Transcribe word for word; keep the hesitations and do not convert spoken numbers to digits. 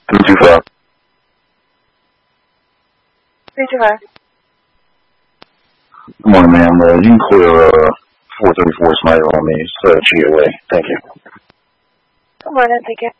three two five. three two five. Good morning, ma'am. Uh, you can clear uh, four thirty-four Snyder on me. It's uh, G O A. Thank you. Good morning. Thank you.